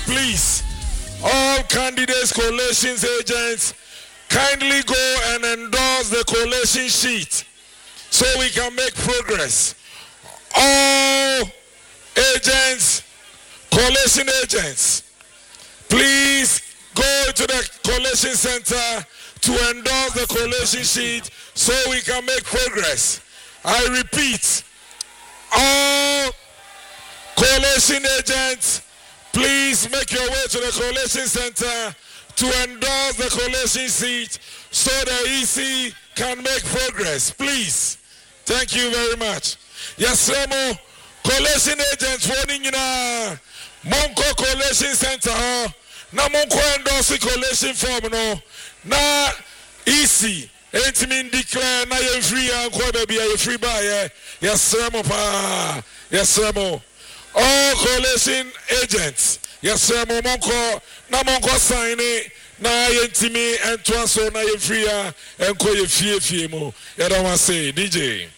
please, all candidates, coalition agents, kindly go and endorse the coalition sheet so we can make progress. All agents, coalition agents, please go to the coalition center to endorse the coalition sheet so we can make progress. I repeat, all coalition agents, please make your way to the coalition center to endorse the coalition sheet so the EC can make progress. Please. Thank you very much. Yes, Remo, coalition agents warning you now. Monko coalition center, na Monko endorse coalition form no. Na EC, ain't mean declare na you free and kwa baby you free by. Yes, Remo pa. Yes, Remo. All coalition agents. Yes, Remo Monko na Monko sign it. Na yentimi and twaso na you free and ko you fie mo. You don't want to say DJ.